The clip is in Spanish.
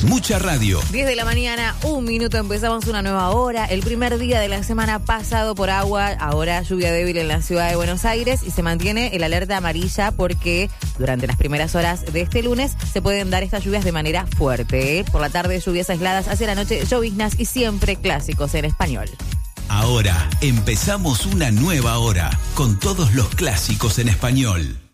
mucha radio. 10 de la mañana, 1 minuto, empezamos una nueva hora. El primer día de la semana pasado por agua, ahora lluvia débil en la ciudad de Buenos Aires y se mantiene el alerta amarilla porque durante las primeras horas de este lunes se pueden dar estas lluvias de manera fuerte. Por la tarde, lluvias aisladas, hacia la noche, lloviznas y siempre clásicos en español. Ahora empezamos una nueva hora con todos los clásicos en español.